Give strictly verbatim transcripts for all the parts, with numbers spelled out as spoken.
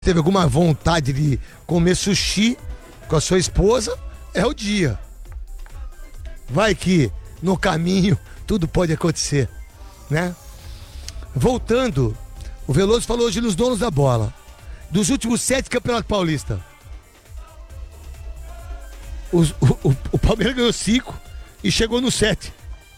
teve alguma vontade de comer sushi com a sua esposa, é o dia. Vai que no caminho tudo pode acontecer, né? Voltando, o Veloso falou hoje nos donos da bola. Dos últimos sete campeonatos paulistas, os, o, o, o Palmeiras ganhou cinco e chegou no sete.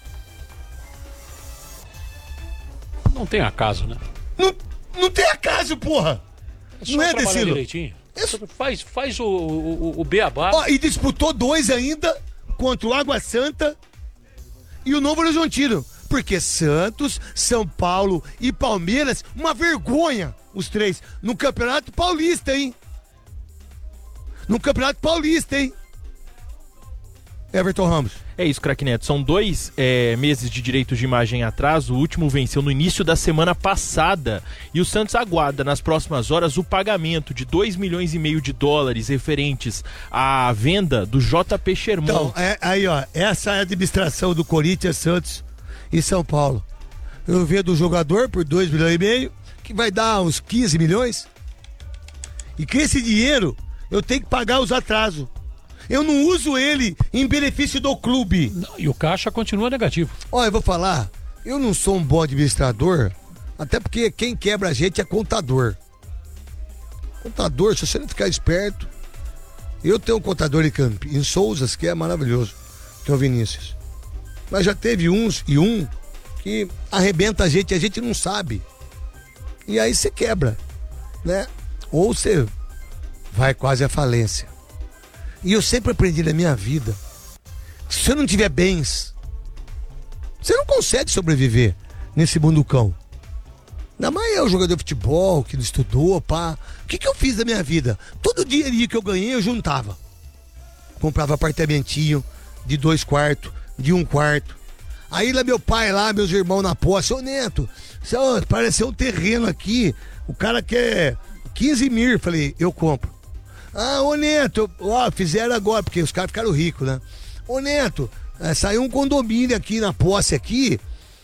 Não tem acaso, né? Não, não tem acaso, porra! É só não é, trabalhar Decilo? direitinho. É... Faz, faz o, o, o beabá. Ó, e disputou dois ainda contra o Água Santa e o Novo Horizontino. Porque Santos, São Paulo e Palmeiras, uma vergonha, os três, no Campeonato Paulista, hein? No Campeonato Paulista, hein? Everton Ramos. É isso, craque Neto. São dois é, meses de direitos de imagem em atraso. O último venceu no início da semana passada. E o Santos aguarda nas próximas horas o pagamento de dois milhões e meio de dólares referentes à venda do J P Sherman. Então, é, aí ó, essa é a administração do Corinthians, Santos e São Paulo. Eu vendo o jogador por dois milhões e meio, que vai dar uns quinze milhões. E com esse dinheiro, eu tenho que pagar os atrasos. Eu não uso ele em benefício do clube. Não, e o caixa continua negativo. Olha, eu vou falar, eu não sou um bom administrador, até porque quem quebra a gente é contador. Contador, se você não ficar esperto. Eu tenho um contador em, Camp... em Souzas que é maravilhoso, que é o Vinícius. Mas já teve uns e um que arrebenta a gente e a gente não sabe. E aí você quebra, né? Ou você vai quase à falência. E eu sempre aprendi na minha vida, se você não tiver bens, você não consegue sobreviver nesse mundo cão. Ainda mais eu, jogador de futebol, que não estudou, pá. O que que eu fiz da minha vida? Todo dinheirinho que eu ganhei, eu juntava. Comprava apartamentinho de dois quartos, de um quarto. Aí lá meu pai, lá, meus irmãos na posse, ô Neto, ó, apareceu um terreno aqui, o cara quer quinze mil, falei, eu compro. Ah, ô Neto, ó, fizeram agora, porque os caras ficaram ricos, né? Ô Neto, é, saiu um condomínio aqui na posse aqui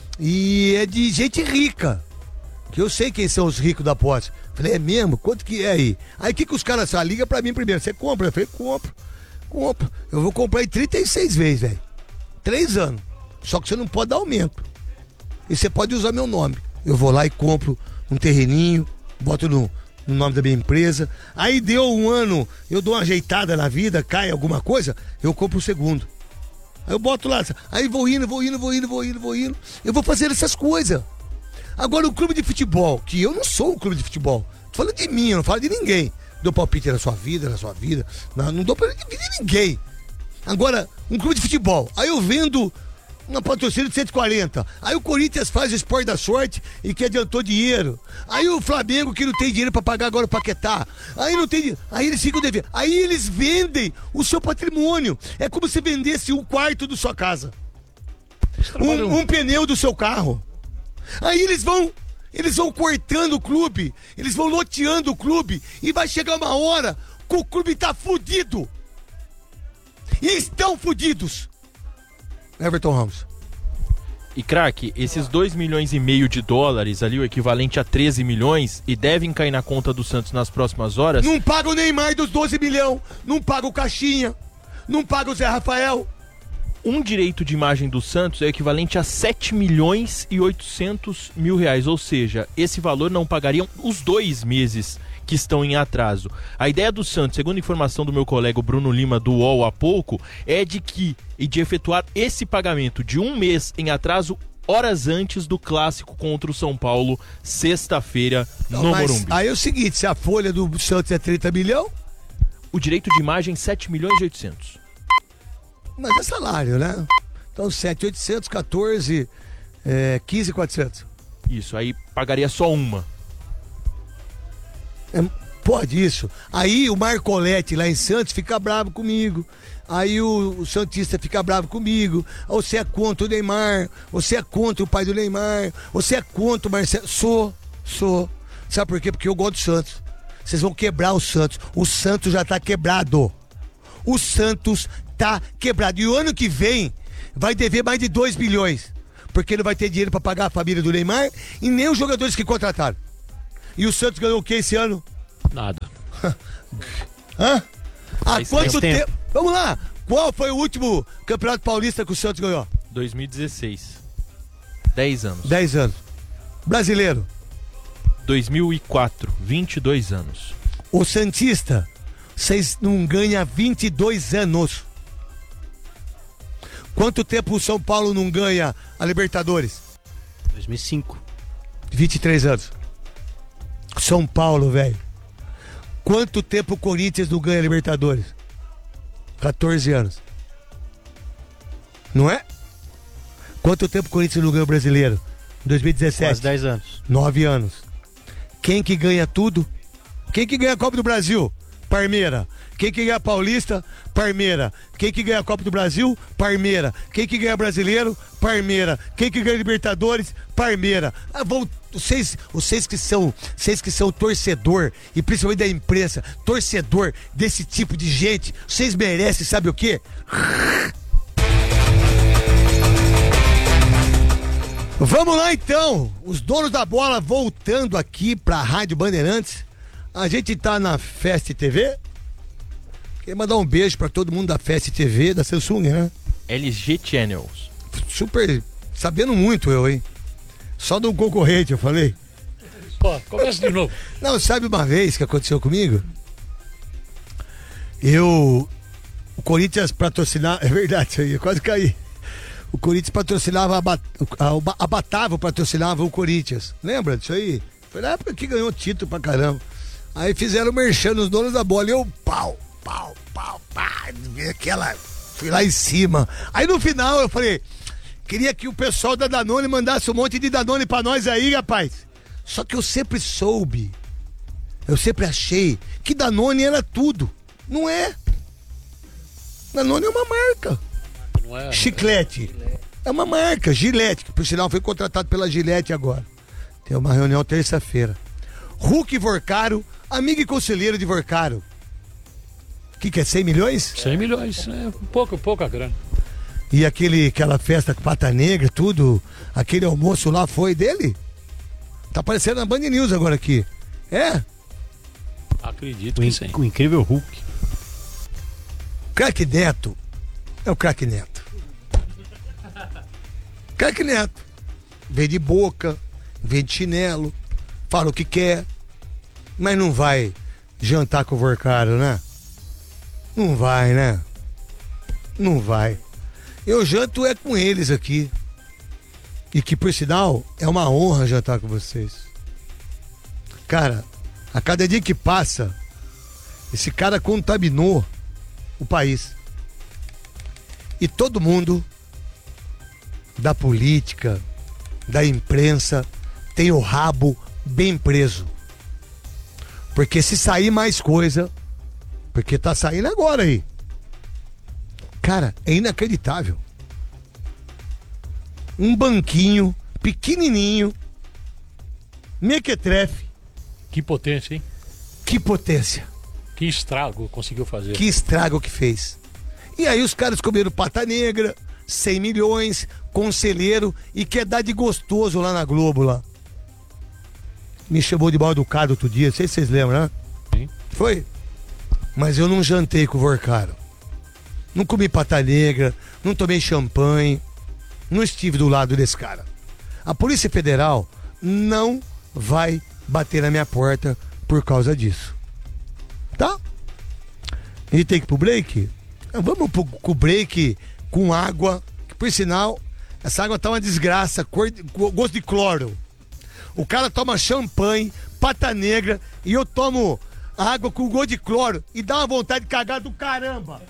e é de gente rica. Que eu sei quem são os ricos da posse. Falei, é mesmo? Quanto que é aí? Aí o que que os caras falam? Liga pra mim primeiro. Você compra? Eu falei, compro, compro. Eu vou comprar em trinta e seis vezes, velho. Três anos. Só que você não pode dar aumento. E você pode usar meu nome. Eu vou lá e compro um terreninho, boto no... no nome da minha empresa, aí deu um ano, eu dou uma ajeitada na vida, cai alguma coisa, eu compro o segundo. Aí eu boto lá, aí vou indo, vou indo, vou indo, vou indo, vou indo, eu vou fazer essas coisas. Agora o clube de futebol, que eu não sou um clube de futebol, tô falando de mim, eu não falo de ninguém. Dou palpite na sua vida, na sua vida, não, não dou palpite de ninguém. Agora, um clube de futebol, aí eu vendo uma patrocínio de cento e quarenta. Aí o Corinthians faz o esporte da sorte e que adiantou dinheiro. Aí o Flamengo que não tem dinheiro pra pagar agora o Paquetá. Aí não tem dinheiro. Aí eles ficam devendo. Aí eles vendem o seu patrimônio. É como se vendesse um quarto da sua casa. Um, um pneu do seu carro. Aí eles vão, eles vão cortando o clube. Eles vão loteando o clube. E vai chegar uma hora que o clube tá fudido. E estão fudidos. Everton Ramos. E craque, esses dois milhões e meio de dólares ali, o equivalente a treze milhões, e devem cair na conta do Santos nas próximas horas. Não paga o Neymar dos doze milhões, não paga o Caixinha, não paga o Zé Rafael. Um direito de imagem do Santos é o equivalente a sete milhões e oitocentos mil reais, ou seja, esse valor não pagariam os dois meses que estão em atraso. A ideia do Santos, segundo informação do meu colega Bruno Lima do U O L há pouco, é de que e de efetuar esse pagamento de um mês em atraso horas antes do clássico contra o São Paulo, sexta-feira, no Morumbi. Aí é o seguinte, se a folha do Santos é trinta milhões, o direito de imagem sete milhões e oitocentos. Mas é salário, né? Então sete mil e oitocentos, quatorze, é, quinze mil e quatrocentos. Isso, aí pagaria só uma. É, pode isso. Aí o Marcolete lá em Santos fica bravo comigo. Aí o, o Santista fica bravo comigo. Você é contra o Neymar. Você é contra o pai do Neymar. Você é contra o Marcelo. Sou, sou. Sabe por quê? Porque eu gosto do Santos. Vocês vão quebrar o Santos. O Santos já tá quebrado. O Santos tá quebrado. E o ano que vem vai dever mais de dois bilhões. Porque não vai ter dinheiro pra pagar a família do Neymar e nem os jogadores que contrataram. E o Santos ganhou o que esse ano? Nada. Hã? Há Faz quanto tempo. tempo? Vamos lá. Qual foi o último Campeonato Paulista que o Santos ganhou? dois mil e dezesseis. dez anos. dez anos. Brasileiro. dois mil e quatro. vinte e dois anos. O Santista, vocês não ganham há vinte e dois anos. Quanto tempo o São Paulo não ganha a Libertadores? dois mil e cinco. vinte e três anos. São Paulo, velho. Quanto tempo o Corinthians não ganha a Libertadores? quatorze anos. Não é? Quanto tempo o Corinthians não ganha o Brasileiro? dois mil e dezessete. Quase dez anos. nove anos. Quem que ganha tudo? Quem que ganha a Copa do Brasil? Parmeira. Quem que ganha a Paulista? Parmeira. Quem que ganha a Copa do Brasil? Parmeira. Quem que ganha Brasileiro? Parmeira. Quem que ganha Libertadores? Parmeira. Ah, vão, vocês, vocês que são, vocês que são torcedor e principalmente da imprensa, torcedor desse tipo de gente, vocês merecem, sabe o quê? Vamos lá então, os donos da bola voltando aqui pra Rádio Bandeirantes. A gente tá na Fest T V. Queria mandar um beijo pra todo mundo da Fest T V, da Samsung, né? L G Channels. Super, sabendo muito eu, hein? Só de um concorrente, eu falei. Ó, começa de novo. Não, sabe uma vez que aconteceu comigo? Eu... O Corinthians patrocinava... É verdade isso aí, eu quase caí. O Corinthians patrocinava a, Bat... a Batavo patrocinava o Corinthians. Lembra disso aí? Foi na época que ganhou título pra caramba. Aí fizeram merchan nos donos da bola e eu pau, pau, pau, pá, aquela, fui lá em cima. Aí no final eu falei, queria que o pessoal da Danone mandasse um monte de Danone pra nós aí, rapaz. Só que eu sempre soube, eu sempre achei que Danone era tudo. Não é. Danone é uma marca. Não é? Chiclete é uma marca, Gillette, que por sinal foi contratado pela Gillette agora. Tem uma reunião terça-feira. Hulk Vorcaro, amigo e conselheiro de Vorcaro. O que, que é, cem milhões? cem milhões, é pouco, pouca grana. E aquele, aquela festa com Pata Negra, tudo, aquele almoço lá foi dele? Tá aparecendo na Band News agora aqui. É? Acredito O, que in- sim. o incrível Hulk. Craque Neto é o Craque Neto. Craque Neto. Vem de boca, vem de chinelo, fala o que quer, mas não vai jantar com o Vorcaro, né? Não vai, né? Não vai. Eu janto é com eles aqui. E que, por sinal, é uma honra jantar com vocês. Cara, a cada dia que passa, esse cara contaminou o país. E todo mundo da política, da imprensa, tem o rabo bem preso. Porque se sair mais coisa, porque tá saindo agora aí. Cara, é inacreditável. Um banquinho pequenininho, mequetrefe, Que potência, hein? que potência, Que estrago conseguiu fazer. que estrago que fez. E aí os caras comeram Pata Negra, cem milhões, conselheiro e quer dar de gostoso lá na Globo lá. Me chamou de mal educado outro dia, não sei se vocês lembram, né? Sim. Foi? Mas eu não jantei com o Vorcaro. Não comi Pata Negra, não tomei champanhe, não estive do lado desse cara. A Polícia Federal não vai bater na minha porta por causa disso. Tá? A gente tem que ir pro break? Vamos pro, pro break com água, que por sinal, essa água tá uma desgraça, cor, gosto de cloro. O cara toma champanhe, Pata Negra e eu tomo água com gosto de cloro e dá uma vontade de cagar do caramba.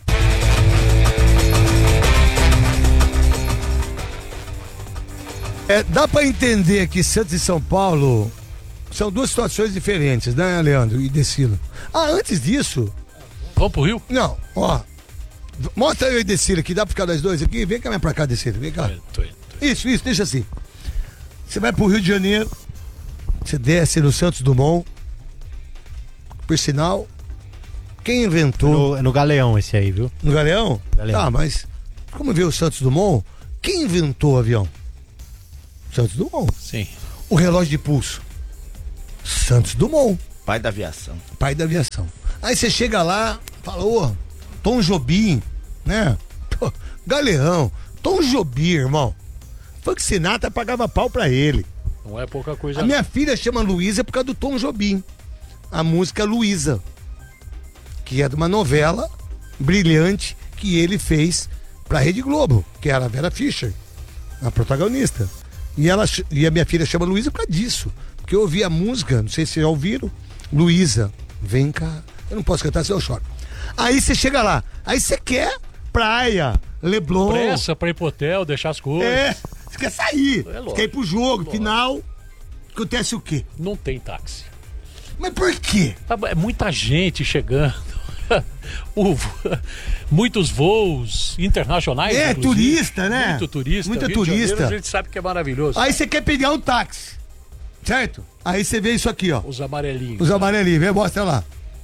É, dá pra entender que Santos e São Paulo são duas situações diferentes, né, Leandro e Decilo? Ah, antes disso, Vamos pro Rio? não, ó, mostra eu e Decilo aqui, dá pra ficar nós dois aqui? Vem cá pra cá, Decilo, vem cá. Tô indo, tô indo, tô indo. Isso, isso, deixa assim. Você vai pro Rio de Janeiro, você desce no Santos Dumont. Por sinal, quem inventou... No, é no Galeão esse aí, viu? No Galeão? Galeão. Tá, mas como vê o Santos Dumont, quem inventou o avião? Santos Dumont. Sim. O relógio de pulso? Santos Dumont. Pai da aviação. Pai da aviação. Aí você chega lá, fala, ô, Tom Jobim, né? Pô, Galeão, Tom Jobim, irmão. Frank Sinatra pagava pau pra ele. Não é pouca coisa. A minha filha chama Luísa por causa do Tom Jobim. A música Luísa, que é de uma novela brilhante que ele fez pra Rede Globo, que era a Vera Fischer, a protagonista. E, ela, e a minha filha chama Luísa por causa disso. Porque eu ouvi a música, não sei se vocês já ouviram, Luísa, vem cá. Eu não posso cantar, senão eu choro. Aí você chega lá, aí você quer praia, Leblon. Pressa pra ir pro hotel, deixar as coisas. É, você quer sair, É lógico. quer ir pro jogo, Lógico. final. Acontece o quê? Não tem táxi. Mas por quê? É muita gente chegando. O vo- Muitos voos internacionais. É, inclusive. turista, né? Muito turista. Muita Rio de Janeiro, turista. a gente sabe que é maravilhoso. Aí você quer pegar um táxi, certo? Aí você vê isso aqui, ó. Os amarelinhos. Os amarelinhos, vem, mostra lá.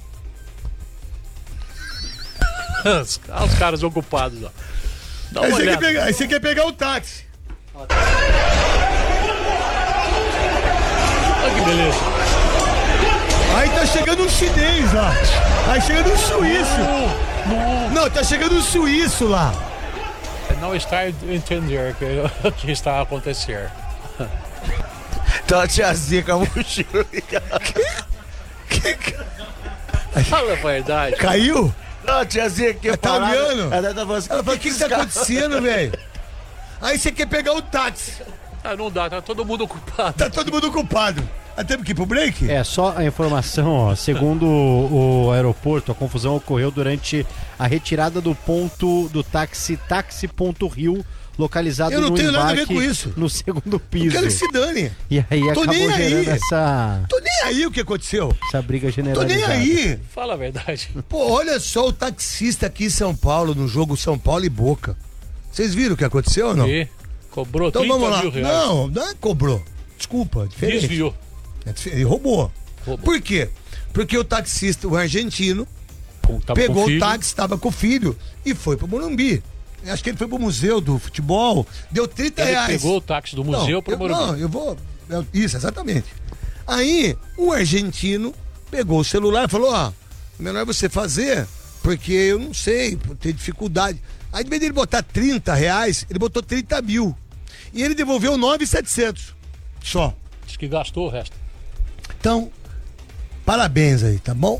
Os, os caras ocupados, ó. Dá Aí uma você, quer olhada. pegar, aí você quer pegar um táxi. Olha que beleza. Aí tá chegando um chinês lá. Aí chegando um suíço. Não, Não, tá chegando um suíço lá. não está a entender o que, o que está a acontecer. Então a tiazinha com a mochila. Fala a verdade. Caiu? Não, a tiazinha aqui Tá parada, olhando? Ela tá falando assim, Ela falou, o que que tá acontecendo, velho? Aí você quer pegar o táxi. Ah, não dá, tá todo mundo ocupado. Tá todo mundo ocupado. Ah, temos que ir pro break? É, só a informação, ó, segundo o, o aeroporto, a confusão ocorreu durante a retirada do ponto do táxi Táxi Ponto Rio, localizado Eu não no tenho nada a ver embarque com isso. no segundo Eu piso. quero que se dane. E aí Tô acabou nem aí. gerando essa, Tô nem aí o que aconteceu. essa briga Tô generalizada. nem aí. Fala a verdade. Pô, olha só o taxista aqui em São Paulo, no jogo São Paulo e Boca. Vocês viram o que aconteceu ou não? E cobrou Então trinta vamos lá. mil reais. Não, não é cobrou. Desculpa, é diferente. Desviou. É diferente. Ele roubou. Roubou. Por quê? Porque o taxista, o argentino, Pô, tava com pegou o filho. táxi, estava com o filho e foi pro Morumbi. Acho que ele foi pro museu do futebol, deu trinta Ele reais. pegou o táxi do museu não, pro eu, Morumbi. Não, eu vou. eu- isso, exatamente. Aí, o argentino pegou o celular e falou: ó, melhor você fazer, porque eu não sei, tem dificuldade. Aí, em vez dele botar trinta reais, ele botou trinta mil. E ele devolveu nove mil e setecentos. Só. Diz que gastou o resto. Então, parabéns aí, tá bom?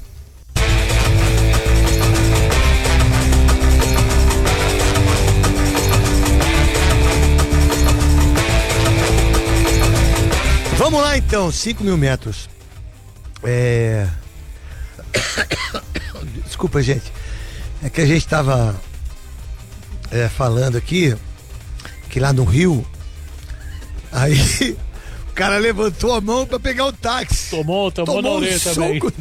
Vamos lá então, cinco mil metros. É... Desculpa, gente. É que a gente tava é, falando aqui que lá no Rio, aí o cara levantou a mão pra pegar o táxi. Tomou, tomou, na um orelha também. soco.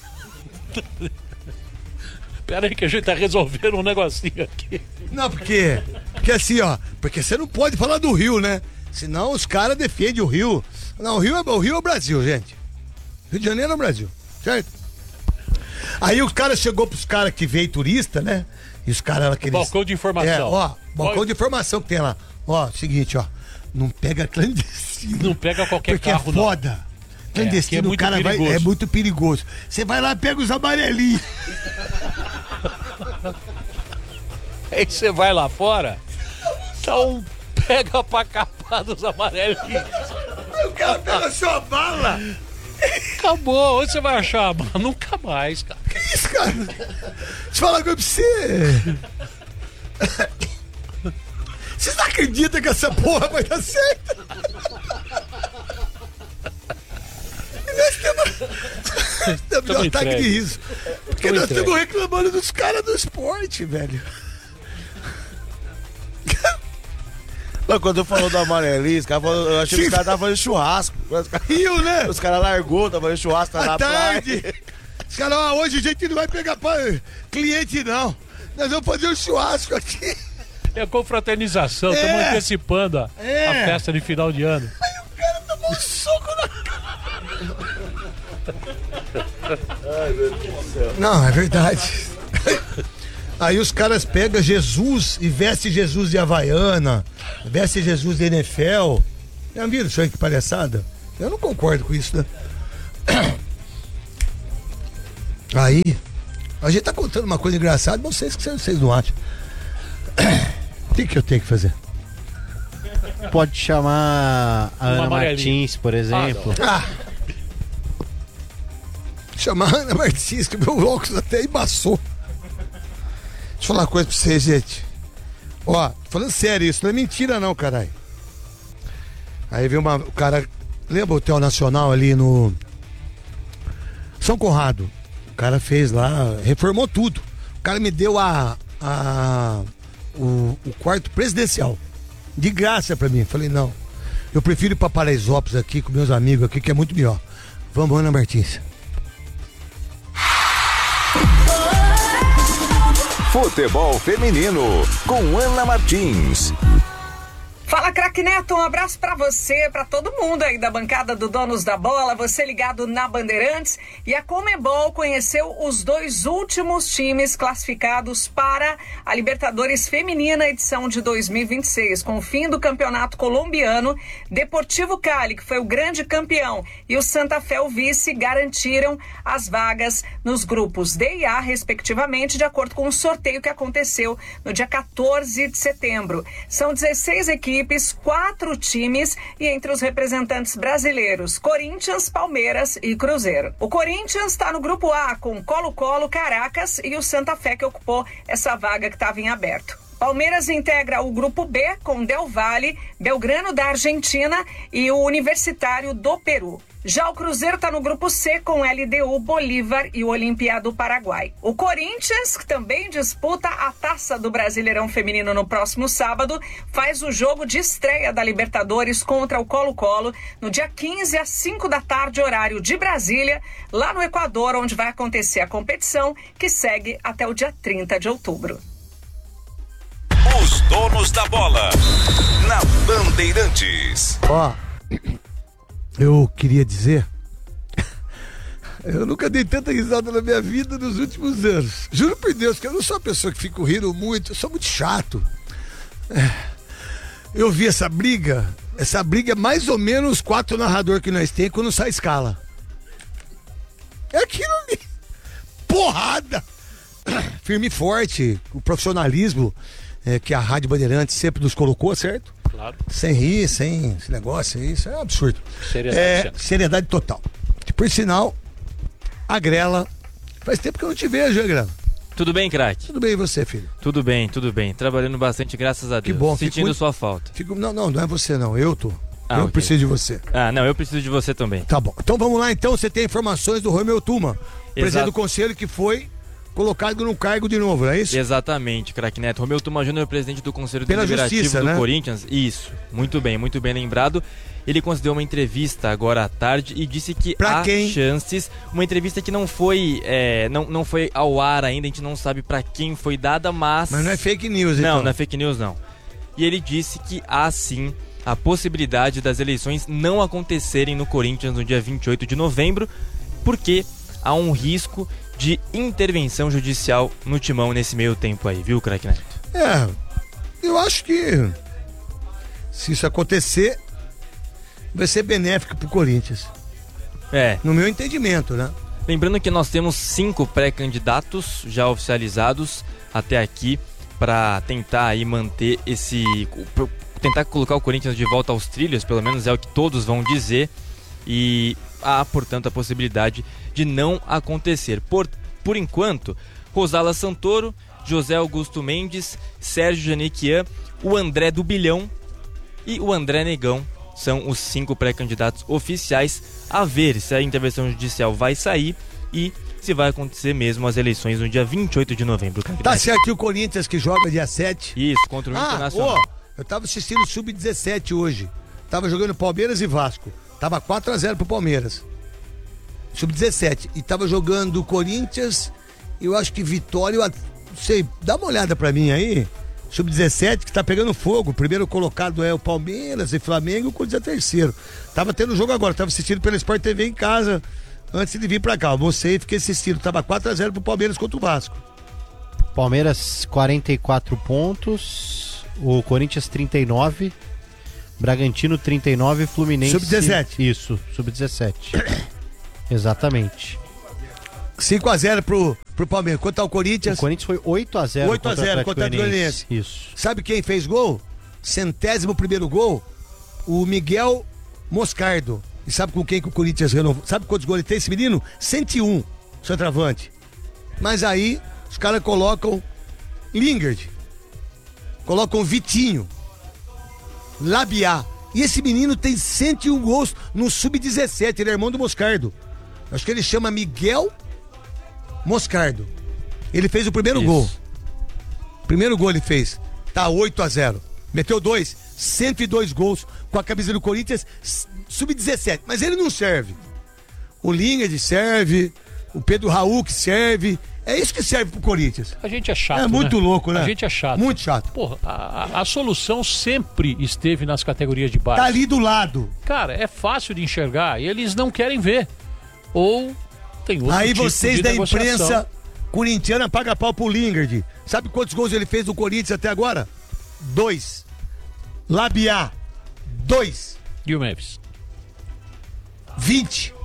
Pera aí que a gente tá resolvendo um negocinho aqui. Não, porque, porque assim, ó, porque você não pode falar do Rio, né? Senão os caras defendem o Rio. Não, o Rio, é, o Rio é o Brasil, gente. Rio de Janeiro é o Brasil, certo? Aí o cara chegou pros caras que veio turista, né? E os caras aqueles... Balcão de informação. É, ó, balcão Olha. de informação que tem lá. Ó, seguinte, ó, não pega clandestino. Não pega qualquer porque carro, é não. foda. Clandestino, É, aqui é o muito cara vai, perigoso. é muito perigoso. Você vai lá e pega os amarelinhos. Aí você vai lá fora, então pega pra capar dos amarelinhos. Aí o cara pega a sua bala. Acabou, onde você vai achar a bala? Nunca mais, cara. Que isso, cara? Deixa eu falar uma coisa pra você. Vocês não acreditam que essa porra vai dar certo? E nós temos, temos um ataque entregue. de riso. Porque Tamo nós entregue. estamos reclamando dos caras do esporte, velho. Não, quando eu falou do amarelinho, os caras falou- eu achei que os caras estavam fazendo churrasco. Os caras- Rio, né? Os caras largou, estavam fazendo churrasco tá À na tarde. praia. Os caras, ó, hoje a gente não vai pegar pra cliente, não. Nós vamos fazer um churrasco aqui. É a confraternização, É. estamos antecipando a, É. a festa de final de ano. Aí o cara tomou um soco na cara. Não, é verdade. Aí os caras pegam Jesus e vestem Jesus de Havaiana, vestem Jesus de N F L. Já viram isso aí, que palhaçada? Eu não concordo com isso, né? Aí, a gente tá contando uma coisa engraçada, mas vocês que vocês não acham. O que que eu tenho que fazer? Pode chamar a Ana amarelinha. Martins, por exemplo. Ah! Chamar a Ana Martins, que meu óculos até embaçou. Deixa eu falar uma coisa pra vocês, gente. Ó, falando sério, isso não é mentira não, caralho. Aí veio uma, o cara, lembra o Hotel Nacional ali no São Conrado? O cara fez lá, reformou tudo. O cara me deu a, a o, o quarto presidencial de graça pra mim. Falei, não, eu prefiro ir pra Paraisópolis aqui com meus amigos aqui, que é muito melhor. Vamos, Ana Martins. Futebol Feminino, com Ana Martins. Fala, craque Neto, um abraço pra você, pra todo mundo aí da bancada do Donos da Bola, você ligado na Bandeirantes. E a Conmebol conheceu os dois últimos times classificados para a Libertadores Feminina edição de dois mil e vinte e seis. Com o fim do campeonato colombiano, Deportivo Cali, que foi o grande campeão, e o Santa Fé, o vice, garantiram as vagas nos grupos D e A, respectivamente, de acordo com o sorteio que aconteceu no dia quatorze de setembro. São dezesseis equipes, quatro times, e entre os representantes brasileiros, Corinthians, Palmeiras e Cruzeiro. O Corinthians está no grupo A com Colo-Colo, Caracas e o Santa Fé, que ocupou essa vaga que estava em aberto. Palmeiras integra o grupo B com Del Valle, Belgrano da Argentina e o Universitário do Peru. Já o Cruzeiro está no grupo C com L D U, Bolívar e o Olímpia do Paraguai. O Corinthians, que também disputa a Taça do Brasileirão Feminino no próximo sábado, faz o jogo de estreia da Libertadores contra o Colo-Colo no dia quinze às cinco da tarde, horário de Brasília, lá no Equador, onde vai acontecer a competição, que segue até o dia trinta de outubro. Os donos da bola, na Bandeirantes. Ó, eu queria dizer, eu nunca dei tanta risada na minha vida nos últimos anos. Juro por Deus que eu não sou uma pessoa que fico rindo muito, eu sou muito chato. Eu vi essa briga, essa briga é mais ou menos quatro narradores que nós temos quando sai a escala. É aquilo ali. Porrada! Firme e forte, o profissionalismo é, que a Rádio Bandeirantes sempre nos colocou, certo? Claro. Sem rir, sem esse negócio, isso é um absurdo. Seriedade, É, sempre. seriedade total. E por sinal, a Grela, faz tempo que eu não te vejo, hein, Grela? Tudo bem, craque? Tudo bem e você, filho? Tudo bem, tudo bem. Trabalhando bastante, graças a Deus. Que bom, fico Sentindo muito- sua falta. Fico, não, não, não é você não, eu tô. Ah, eu ok. preciso de você. Ah, não, eu preciso de você também. Tá bom. Então vamos lá, então, você tem informações do Romeu Tuma, presidente Exato. do conselho que foi colocado no cargo de novo, não é isso? Exatamente, craque Neto. Romeu Tuma Júnior, presidente do Conselho Pela Deliberativo Justiça, do né? Corinthians. Isso, muito bem, muito bem lembrado. Ele concedeu uma entrevista agora à tarde e disse que Pra há quem? chances. Uma entrevista que não foi, é, não, não foi ao ar ainda, a gente não sabe pra quem foi dada, mas... Mas não é fake news, Não, então. não é fake news, não. E ele disse que há sim a possibilidade das eleições não acontecerem no Corinthians no dia vinte e oito de novembro, porque há um risco de intervenção judicial no timão nesse meio tempo aí, viu, craque Neto? É, eu acho que se isso acontecer, vai ser benéfico pro Corinthians. É, No meu entendimento, né? lembrando que nós temos cinco pré-candidatos já oficializados até aqui para tentar aí manter esse... tentar colocar o Corinthians de volta aos trilhos, pelo menos é o que todos vão dizer, e há, portanto, a possibilidade de não acontecer. Por, por enquanto, Rosala Santoro, José Augusto Mendes, Sérgio Janequian, o André do Bilhão e o André Negão são os cinco pré-candidatos oficiais. A ver se a intervenção judicial vai sair e se vai acontecer mesmo as eleições no dia vinte e oito de novembro. Tá certo, e o Corinthians que joga dia sete. Isso, contra o Ah, Internacional. ó, eu tava assistindo o sub dezessete hoje. Tava jogando Palmeiras e Vasco. Tava quatro a zero pro Palmeiras. sub dezessete. E tava jogando Corinthians, eu acho que Vitória, eu não sei, dá uma olhada pra mim aí. sub dezessete que tá pegando fogo. O primeiro colocado é o Palmeiras e Flamengo, o Corinthians é terceiro. Tava tendo jogo agora, tava assistindo pela Sport T V em casa antes de vir pra cá. Almocei e fiquei assistindo. Tava quatro a zero pro Palmeiras contra o Vasco. Palmeiras, quarenta e quatro pontos. O Corinthians, trinta e nove. Bragantino, trinta e nove. Fluminense. sub dezessete. Isso, sub dezessete. Exatamente. cinco a zero pro, pro Palmeiras. Quanto ao Corinthians? O Corinthians foi oito a zero oito a zero contra o Atlético Goianiense. Isso. Sabe quem fez gol? Centésimo primeiro gol, o Miguel Moscardo. E sabe com quem que o Corinthians renovou? Sabe quantos gols ele tem esse menino? cento e um, centroavante. Mas aí, os caras colocam Lingard, colocam Vitinho, Labiá. E esse menino tem cento e um gols no sub dezessete, ele é irmão do Moscardo. Acho que ele chama Miguel Moscardo. Ele fez o primeiro Isso. gol. Primeiro gol ele fez. Tá oito a zero. Meteu dois, cento e dois gols com a camisa do Corinthians, sub dezessete. Mas ele não serve. O Lingard serve, o Pedro Raul que serve. É isso que serve pro Corinthians. A gente é chato, É muito né? louco, né? A gente é chato. Muito chato. Porra, a, a- a solução sempre esteve nas categorias de base. Tá ali do lado. Cara, é fácil de enxergar e eles não querem ver. Ou tem outro Aí tipo vocês de da negociação. imprensa corintiana pagam pau pro Lingard. Sabe quantos gols ele fez no Corinthians até agora? Dois. Labiá. Dois. E o Memphis? Vinte.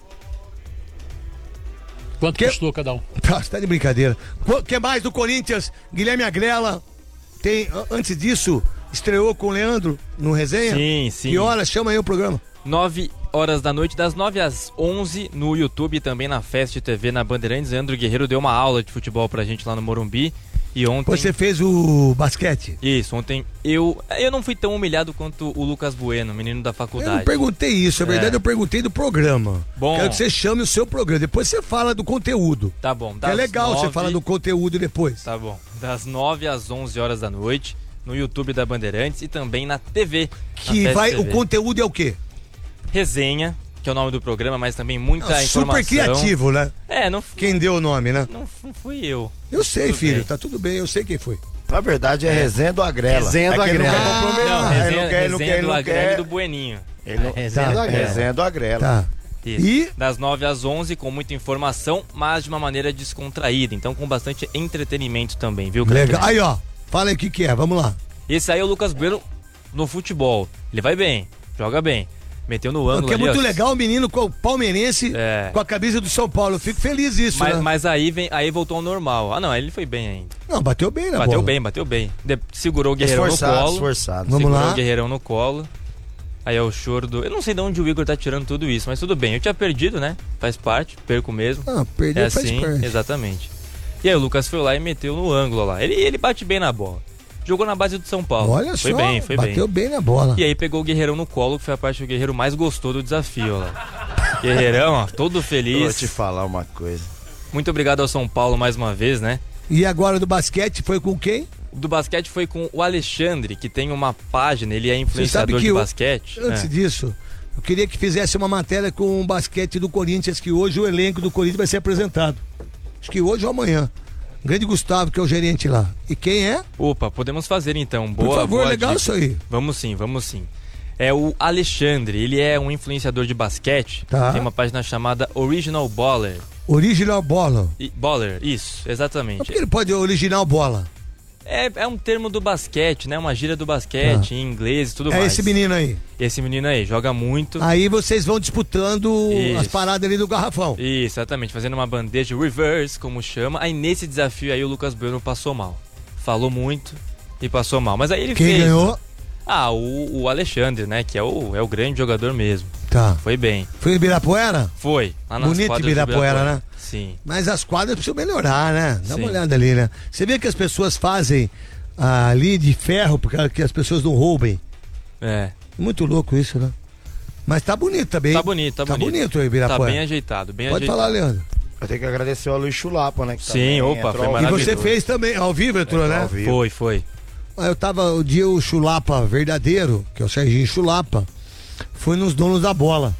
Quanto Que- custou cada um? Tá, você tá de brincadeira. O que mais do Corinthians? Guilherme Agrela. Tem, a- antes disso, estreou com o Leandro no resenha? Sim, sim. Que hora? Chama aí o programa. nove horas da noite, das nove às onze no YouTube e também na Fest T V na Bandeirantes. Leandro Guerreiro deu uma aula de futebol pra gente lá no Morumbi. E ontem... Você fez o basquete? Isso, ontem eu eu não fui tão humilhado quanto o Lucas Bueno, menino da Eu faculdade. não perguntei isso, na verdade É. eu perguntei do programa. Bom. Quero que você chame o seu programa, depois você fala do conteúdo. Tá bom. Que das é legal você nove- falar do conteúdo depois. Tá bom. Das nove às onze horas da noite no YouTube da Bandeirantes e também na T V. Que na Fest vai, T V. o conteúdo é o quê? Resenha, que é o nome do programa, mas também muita Ah, informação. super criativo, né? É, não, fu- Quem deu o nome, né? não, não fui eu. Eu sei, Tudo filho, bem. tá tudo bem, eu sei quem foi. Na verdade é resenha do Agrela. Resenha do é que ele não Agrela. quer comprometer. Não, Ah, resenha, ele não quer, ele não resenha quer, ele do não Agrela e quer. do Bueninho. Ele não... Resenha Tá, do Agrela. Resenha do Agrela. Tá. Isso. E Das nove às onze, com muita informação, mas de uma maneira descontraída. Então com bastante entretenimento também, viu, Crack legal. Neto? Aí, ó, fala aí o que que é, vamos lá. Esse aí é o Lucas Bueno no futebol. Ele vai bem, joga bem. Meteu no ângulo Porque é ali, muito ó. legal o menino com o palmeirense É. com a camisa do São Paulo. Eu fico feliz disso, Mas, né? mas aí, vem, aí voltou ao normal. Ah, não, aí ele foi bem ainda. Não, bateu bem na Bateu bola. bem, bateu bem. De- segurou o Guerreirão no Esforçado, colo. esforçado. Vamos segurou lá. o Guerreirão no colo. Aí é o choro do... Eu não sei de onde o Igor tá tirando tudo isso, mas tudo bem. Eu tinha perdido, né? Faz parte, perco mesmo. Ah, perdeu É faz assim, parte. exatamente. E aí o Lucas foi lá e meteu no ângulo lá. Ele, ele bate bem na bola. Jogou na base do São Paulo. Olha foi só, bem, foi bateu bem. bem na bola. E aí pegou o Guerreirão no colo, que foi a parte que o Guerreiro mais gostou do desafio lá. Guerreirão, ó, todo Vou feliz. te falar uma coisa. Muito obrigado ao São Paulo mais uma vez, né? E agora do basquete foi com quem? O do basquete foi com o Alexandre, que tem uma página, ele é Você sabe influenciador que de o- basquete. Antes É. disso, eu queria que fizesse uma matéria com o basquete do Corinthians, que hoje o elenco do Corinthians vai ser apresentado. Acho que hoje ou amanhã. O grande Gustavo, que é o gerente lá. E quem é? Opa, podemos fazer então. Por Boa, favor, boa legal dica. isso aí. Vamos sim, vamos sim. É o Alexandre, ele é um influenciador de basquete. Tá. Tem uma página chamada Original Baller. Original bola. E- Baller, isso, Mas exatamente. por que ele pode original bola? É, é um termo do basquete, né? Uma gíria do basquete, em inglês e tudo É mais. esse menino aí. Esse menino aí, joga muito. Aí vocês vão disputando Isso. as paradas ali do garrafão. Isso, exatamente, fazendo uma bandeja reverse, como chama. Aí nesse desafio aí o Lucas Bueno passou mal. Falou muito e passou mal. Mas aí ele Quem fez. ganhou? Ah, o, o Alexandre, né? Que é o, é o grande jogador mesmo. Tá. Foi bem. Foi em Ibirapuera? Foi. Lá nas Bonito quadras de Ibirapuera, né? Sim. Mas as quadras precisam melhorar, né? Dá uma Sim. olhada ali, né? Você vê que as pessoas fazem ah, ali de ferro, porque que as pessoas não roubem. É. Muito louco isso, né? Mas tá bonito também. Tá bonito, tá, Tá bonito. bonito o Tá Ibirapuera. bem ajeitado, bem Pode ajeitado. falar, Leandro. Eu tenho que agradecer ao Luiz Chulapa, né? Que Sim, também opa, entrou foi ao E maravilhoso. você fez também, ao vivo entrou, Entrou né? ao vivo. Foi, foi. Ah, Eu tava, o dia o Chulapa verdadeiro, que é o Serginho Chulapa, foi nos donos da bola.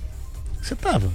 Você tava?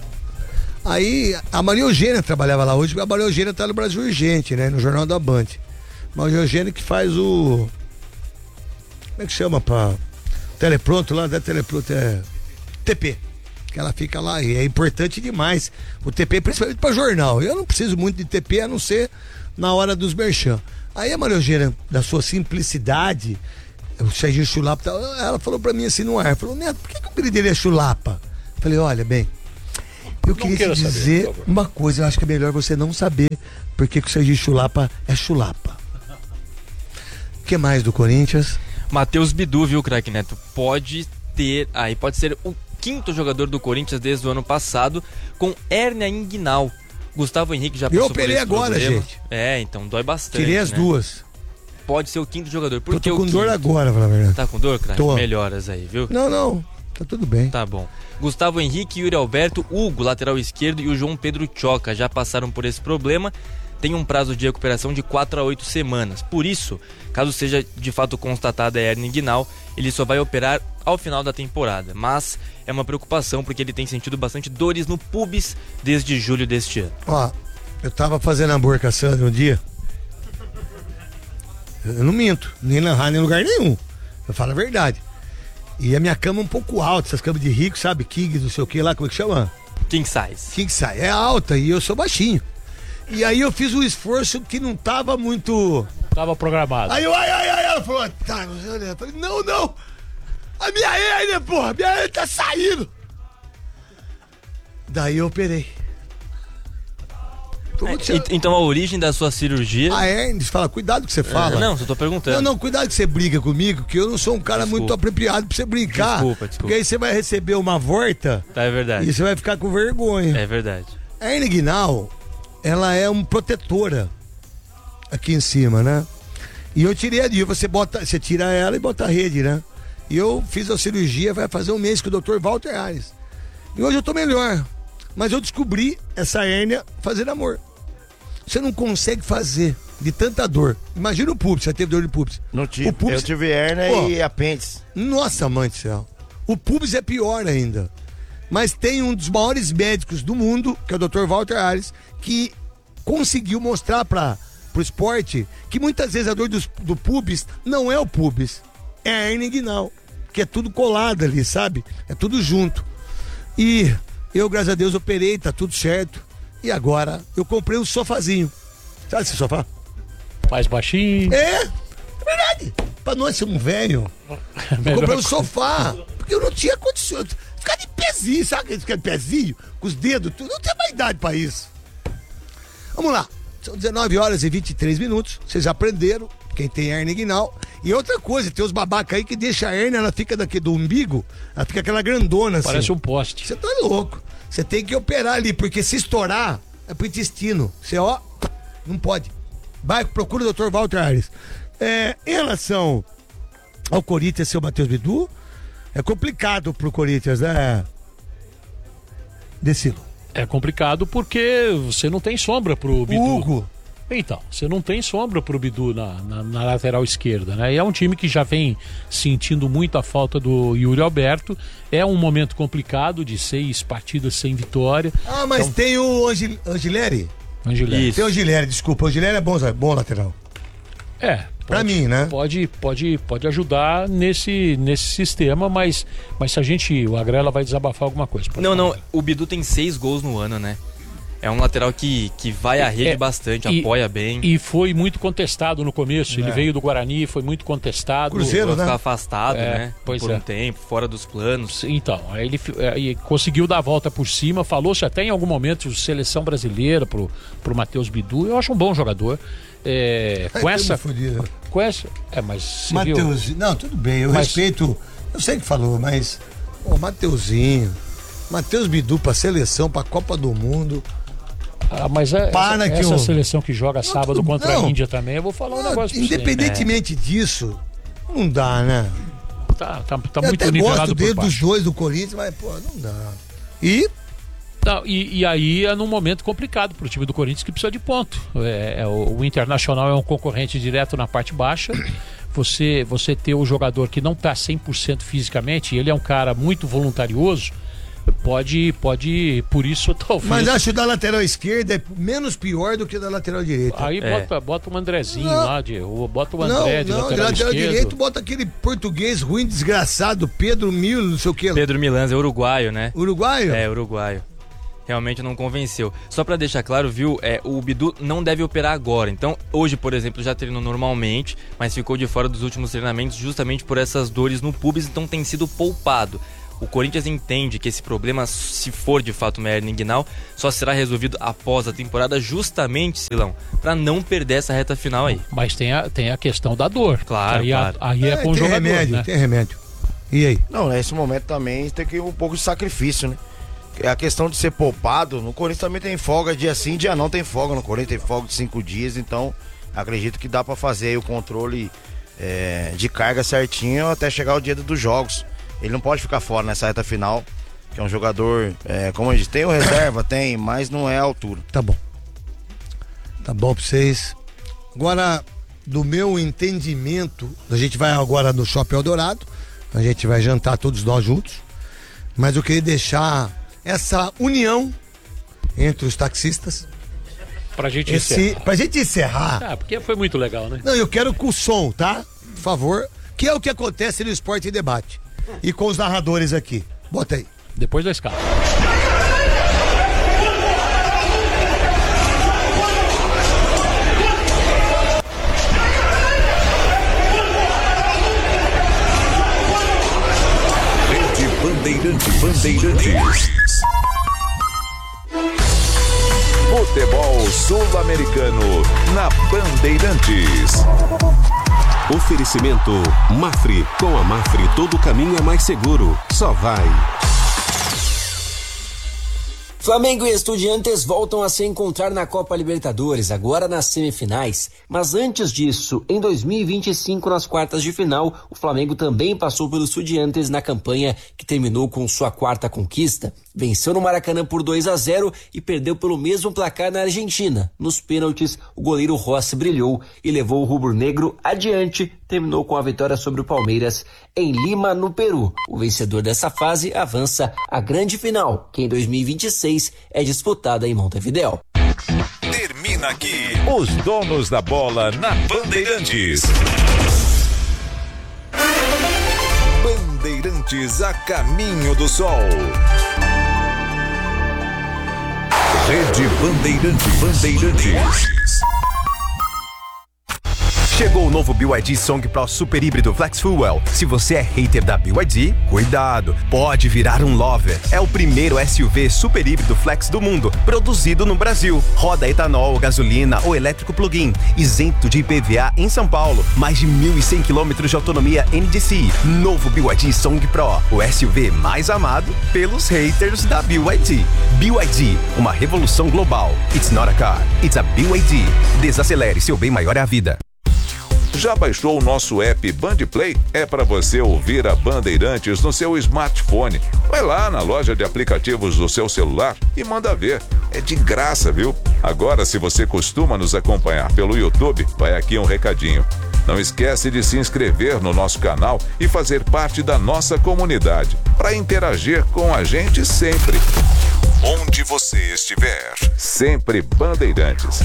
Aí a Maria Eugênia trabalhava lá hoje, porque a Maria Eugênia tá no Brasil Urgente, né? No Jornal da Band. Maria Eugênia que faz o. Como é que chama, pá? Telepronto lá, da Telepronto, é. T P. Que ela fica lá e é importante demais. O T P, principalmente para jornal. Eu não preciso muito de T P, a não ser na hora dos merchan. Aí a Maria Eugênia, da sua simplicidade, o Serginho Chulapa, ela falou pra mim assim no ar, falou, Neto, por que, que o apelido dele é Chulapa? Falei, olha, bem, Eu queria te quero saber, dizer por favor. uma coisa, eu acho que é melhor você não saber, porque o Serginho Chulapa é chulapa. O que mais do Corinthians? Matheus Bidu, viu, craque Neto? Pode ter, aí pode ser o quinto jogador do Corinthians desde o ano passado com hérnia inguinal. Gustavo Henrique já Eu passou operei por esse agora, problema. gente. É, então dói bastante. Tirei as né? duas. Pode ser o quinto jogador. Por Eu que tô o com quinto? dor agora, pra verdade. Tá com dor, craque? Tô. Melhoras aí, viu? Não, não. Tá tudo bem. Tá bom. Gustavo Henrique, Yuri Alberto, Hugo, lateral esquerdo, e o João Pedro Choca já passaram por esse problema. Tem um prazo de recuperação de quatro a oito semanas. Por isso, caso seja de fato constatada a hérnia inguinal, ele só vai operar ao final da temporada. Mas é uma preocupação porque ele tem sentido bastante dores no pubis desde julho deste ano. Ó, eu tava fazendo hambúrguer com a Sandra um dia. Eu não minto, nem na rádio, nem em lugar nenhum. Eu falo a verdade. E a minha cama é um pouco alta, essas camas de rico, sabe? King, não sei o que lá, como é que chama? King size. King size. É alta e eu sou baixinho. E aí eu fiz um esforço que não tava muito... Tava programado. Aí eu, ai, ai, ai, ela falou, tá, eu falei, não, não. A minha hérnia, porra, a minha hérnia tá saindo. Daí eu operei. Tô É, muito sério. e- então a origem da sua cirurgia... A hérnia, você fala, cuidado que você fala. É, não, só tô perguntando. Não, não, cuidado que você briga comigo, que eu não sou um cara Desculpa. muito apropriado pra você brincar. Desculpa, desculpa. Porque aí você vai receber uma volta Tá, é verdade. e você vai ficar com vergonha. É verdade. A hérnia inguinal, ela é uma protetora aqui em cima, né? E eu tirei a dia, você bota, você tira ela e bota a rede, né? E eu fiz a cirurgia, vai fazer um mês com o doutor Walter Ares. E hoje eu tô melhor. Mas eu descobri essa hérnia fazendo amor. Você não consegue fazer de tanta dor. Imagina o público, você teve dor de público. Não tive. O pubis- Eu tive hérnia Pô. e apêndice. Nossa, mãe do céu. O pubis é pior ainda. Mas tem um dos maiores médicos do mundo, que é o doutor Walter Ares, que conseguiu mostrar para o esporte que muitas vezes a dor dos, do pubis não é o pubis, é a hérnia inguinal, que é tudo colado ali, sabe? É tudo junto. E eu, graças a Deus, operei, tá tudo certo. E agora eu comprei um sofazinho. Sabe esse sofá? Mais baixinho. É, é verdade. Pra nós ser um velho, eu comprei um sofá, porque eu não tinha condições. Ficar de pezinho, sabe? Ficar de pezinho, com os dedos, tudo. Não tem mais idade pra isso. Vamos lá. São dezenove horas e vinte e três minutos. Vocês aprenderam, quem tem hérnia inguinal. E outra coisa, tem os babacas aí que deixa a hérnia, ela fica daqui do umbigo, ela fica aquela grandona assim. Parece um poste. Você tá louco. Você tem que operar ali, porque se estourar, é pro intestino. Você, ó, não pode. Vai, procura o doutor Walter Ares. É, em relação ao Corinthians, seu Matheus Bidu, é complicado pro Corinthians, né? Decilo. É complicado porque você não tem sombra pro Bidu. Hugo. Então, você não tem sombra pro Bidu na, na, na lateral esquerda, né? E é um time que já vem sentindo muito a falta do Yuri Alberto. É um momento complicado de seis partidas sem vitória. Ah, mas Então- tem o Angel... Angileri? Angelé. Isso. Tem o Angileri, desculpa. O Angileri é bom, bom lateral. É. Pra pode- mim, né? Pode, pode, pode ajudar nesse, nesse sistema, mas, mas se a gente. O Agrela vai desabafar alguma coisa. Pode Não, falar. não, o Bidu tem seis gols no ano, né? É um lateral que, que vai à rede É, bastante, e- apoia bem. E foi muito contestado no começo. Ele veio do Guarani, foi muito contestado. Cruzeiro, Vai né? ficar afastado, É, né? pois por é. um tempo, fora dos planos. Então, aí ele fi- aí conseguiu dar a volta por cima, falou-se até em algum momento de seleção brasileira pro, pro Matheus Bidu. Eu acho um bom jogador. É, com Ai, essa. tamo fudido. Com essa. É, mas. você viu? Matheus, não, tudo bem, eu Mas- respeito. Eu sei que falou, mas. Pô, Mateuzinho. Matheus Bidu pra seleção, pra Copa do Mundo. Ah, mas é, Para essa, que essa o- seleção que joga sábado tudo- contra não. a Índia também, eu vou falar um Ah, negócio pra você. independentemente disso, não dá, né? Tá, tá, tá eu muito até nivelado gosto por dele baixo. dos dois do Corinthians, mas, pô, não dá. E Não, e, e aí é num momento complicado pro time do Corinthians que precisa de ponto. É, é, o, o Internacional é um concorrente direto na parte baixa. Você, você ter o jogador que não tá cem por cento fisicamente, e ele é um cara muito voluntarioso, pode, pode por isso talvez. Mas acho que da lateral esquerda é menos pior do que da lateral direita. Aí É. bota, bota um Andrezinho Não. lá, de, ou bota o não, André de não, de lateral, lateral esquerdo. direito bota aquele português ruim, desgraçado, Pedro Mil, não sei o que. Pedro Milanz é uruguaio, né? Uruguaio? É, uruguaio. Realmente não convenceu. Só pra deixar claro, viu, é, o Bidu não deve operar agora. Então, hoje, por exemplo, já treinou normalmente, mas ficou de fora dos últimos treinamentos justamente por essas dores no pubis, então tem sido poupado. O Corinthians entende que esse problema, se for de fato uma hernia inguinal, só será resolvido após a temporada, justamente, Silão, para não perder essa reta final aí. Mas tem a, tem a questão da dor. Claro, aí, claro. A, aí é, É, com o tem jogador, remédio, né? tem remédio. E aí? Não, nesse momento também tem que ir um pouco de sacrifício, né? A questão de ser poupado, no Corinthians também tem folga dia sim, dia não tem folga. No Corinthians tem folga de cinco dias, então acredito que dá pra fazer aí o controle é, de carga certinho até chegar o dia dos jogos. Ele não pode ficar fora nessa reta final, que é um jogador, é, como a gente tem o reserva, tem, mas não é a altura. Tá bom. Tá bom pra vocês. Agora, do meu entendimento, a gente vai agora no Shopping Eldorado, a gente vai jantar todos nós juntos, mas eu queria deixar essa união entre os taxistas. Pra gente Esse, encerrar. pra gente encerrar. Ah, porque foi muito legal, né? Não, eu quero com o som, tá? Por favor. Que é o que acontece no Esporte em Debate. E com os narradores aqui. Bota aí. Depois da escala. Rede Bandeirante, Bandeirantes. Futebol Sul-Americano na Bandeirantes. Oferecimento Mafre. Com a Mafre todo caminho é mais seguro. Só vai. Flamengo e Estudiantes voltam a se encontrar na Copa Libertadores, agora nas semifinais. Mas antes disso, em dois mil e vinte e cinco, nas quartas de final, o Flamengo também passou pelos Estudiantes na campanha que terminou com sua quarta conquista. Venceu no Maracanã por dois a zero e perdeu pelo mesmo placar na Argentina. Nos pênaltis, o goleiro Rossi brilhou e levou o rubro-negro adiante. Terminou com a vitória sobre o Palmeiras em Lima, no Peru. O vencedor dessa fase avança à grande final, que em dois mil e vinte e seis é disputada em Montevidéu. Termina aqui os donos da bola na Bandeirantes. Bandeirantes a caminho do sol. Rede Bandeirante, Bandeirantes. Chegou o novo B Y D Song Pro Super Híbrido Flex Fuel. Se você é hater da B Y D, cuidado, pode virar um lover. É o primeiro S U V super híbrido flex do mundo, produzido no Brasil. Roda etanol, gasolina ou elétrico plug-in, isento de I P V A em São Paulo. Mais de mil e cem quilômetros de autonomia N D C I. Novo B Y D Song Pro, o S U V mais amado pelos haters da B Y D. B Y D, uma revolução global. It's not a car, it's a B Y D. Desacelere, seu bem maior é a vida. Já baixou o nosso app Bandplay? É para você ouvir a Bandeirantes no seu smartphone. Vai lá na loja de aplicativos do seu celular e manda ver. É de graça, viu? Agora, se você costuma nos acompanhar pelo YouTube, vai aqui um recadinho. Não esquece de se inscrever no nosso canal e fazer parte da nossa comunidade, para interagir com a gente sempre. Onde você estiver, sempre Bandeirantes.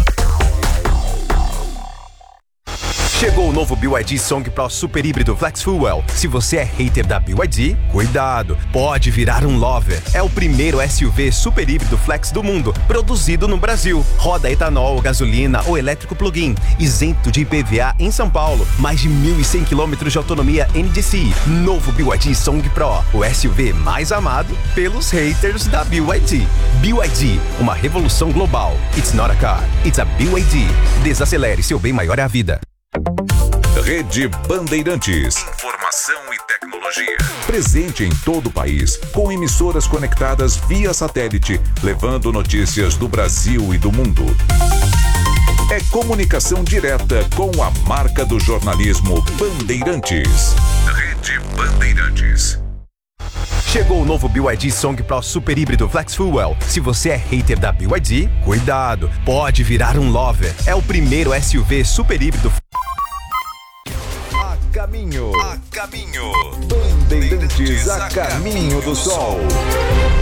Chegou o novo B Y D Song Pro Super Híbrido Flex Fuel. Se você é hater da B Y D, cuidado, pode virar um lover. É o primeiro S U V super híbrido flex do mundo, produzido no Brasil. Roda etanol, gasolina ou elétrico plug-in, isento de I P V A em São Paulo. Mais de mil e cem quilômetros de autonomia N D C I. Novo B Y D Song Pro, o S U V mais amado pelos haters da B Y D. B Y D, uma revolução global. It's not a car, it's a B Y D. Desacelere, seu bem maior é a vida. Rede Bandeirantes. Informação e tecnologia. Presente em todo o país, com emissoras conectadas via satélite, levando notícias do Brasil e do mundo. É comunicação direta com a marca do jornalismo Bandeirantes. Rede Bandeirantes. Chegou o novo B Y D Song Pro Super Híbrido Flex Fuel. Se você é hater da B Y D, cuidado, pode virar um lover. É o primeiro S U V super híbrido. A caminho, a caminho. Bandeirantes a caminho do sol.